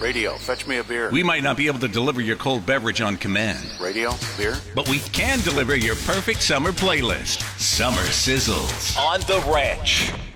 Radio, fetch me a beer. We might not be able to deliver your cold beverage on command. Radio, beer. But we can deliver your perfect summer playlist. Summer Sizzles. On the Ranch.